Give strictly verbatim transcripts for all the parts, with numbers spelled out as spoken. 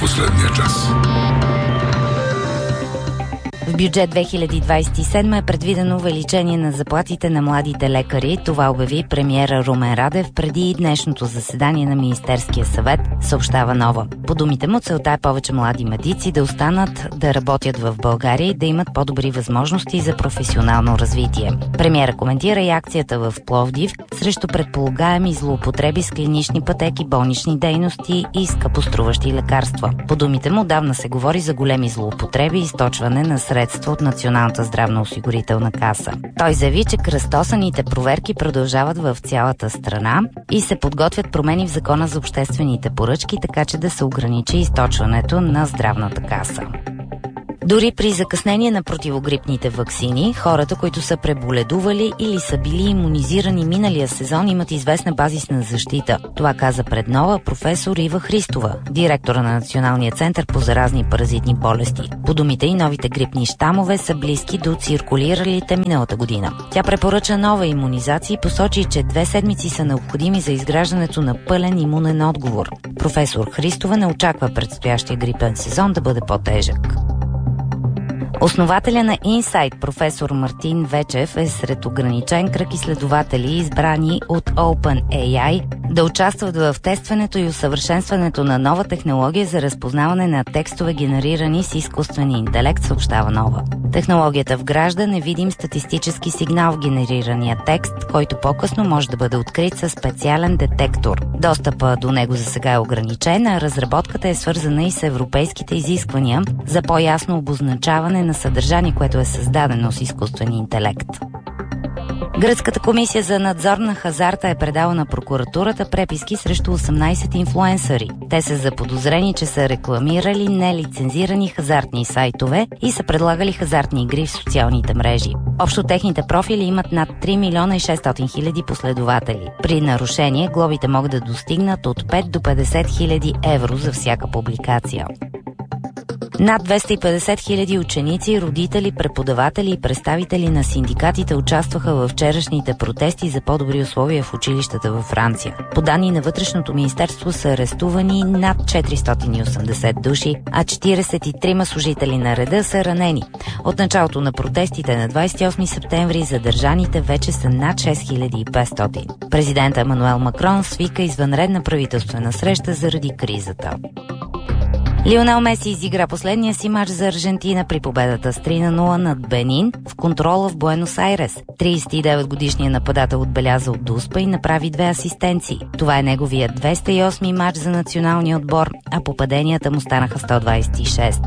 последния час. В бюджет две хиляди двадесет и седма е предвидено увеличение на заплатите на младите лекари. Това обяви премиера Румен Радев преди днешното заседание на Министерския съвет, съобщава Нова. По думите му, целта е повече млади медици да останат да работят в България и да имат по-добри възможности за професионално развитие. Премиера коментира и акцията в Пловдив срещу предполагаеми злоупотреби с клинични пътеки, болнични дейности и скъпоструващи лекарства. По думите му, давна се говори за големи злоупотреби и източване на средства от Националната здравноосигурителна каса. Той заяви, че кръстосаните проверки продължават в цялата страна и се подготвят промени в Закона за обществените поръчки, така че да се ограничи източването на здравната каса. Дори при закъснение на противогрипните ваксини, хората, които са преболедували или са били имунизирани миналия сезон, имат известна базисна защита. Това каза пред Нова професор Ива Христова, директора на Националния център по заразни паразитни болести. По думите и новите грипни щамове са близки до циркулиралите миналата година. Тя препоръча нова имунизация и посочи, че две седмици са необходими за изграждането на пълен имунен отговор. Професор Христова не очаква предстоящия грипен сезон да бъде по-тежък. Основателя на Insight, професор Мартин Вечев, е сред ограничен кръг изследователи, избрани от OpenAI, да участват в тестването и усъвършенстването на нова технология за разпознаване на текстове, генерирани с изкуствен интелект, съобщава Нова. Технологията вгражда невидим статистически сигнал в генерирания текст, който по-късно може да бъде открит със специален детектор. Достъпа до него за сега е ограничен, а разработката е свързана и с европейските изисквания за по-ясно обозначаване на съдържание, което е създадено с изкуствен интелект. Гръцката комисия за надзор на хазарта е предала на прокуратурата преписки срещу осемнайсет инфлуенсъри. Те са заподозрени, че са рекламирали нелицензирани хазартни сайтове и са предлагали хазартни игри в социалните мрежи. Общо техните профили имат над три милиона и шестстотин хиляди последователи. При нарушение глобите могат да достигнат от пет до петдесет хиляди евро за всяка публикация. Над двеста и петдесет хиляди ученици, родители, преподаватели и представители на синдикатите участваха във вчерашните протести за по-добри условия в училищата във Франция. По данни на Вътрешното министерство са арестувани над четиристотин и осемдесет души, а четирийсет и трима служители на реда са ранени. От началото на протестите на двадесет и осми септември задържаните вече са над шест хиляди и петстотин. Президент Емануел Макрон свика извънредна правителствена среща заради кризата. Лионел Меси изигра последния си мач за Аржентина при победата с три на нула над Бенин в контрола в Буенос Айрес. тридесет и девет годишният нападател отбеляза от дуспа и направи две асистенции. Това е неговият двеста и осми мач за националния отбор, а попаденията му станаха сто двадесет и шест.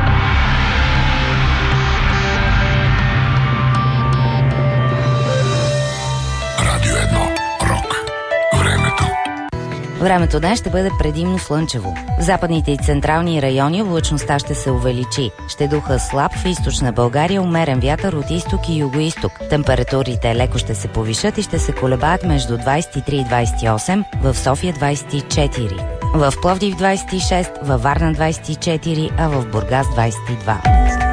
Радио едно. Рок. Времето. Времето днес ще бъде предимно слънчево. В западните и централни райони облачността ще се увеличи. Ще духа слаб в източна България, умерен вятър от изток и югоизток. Температурите леко ще се повишат и ще се колебаят между двадесет и три и двадесет и осем, в София двадесет и четири, в Пловдив двадесет и шест, във Варна двадесет и четири, а в Бургас двадесет и два.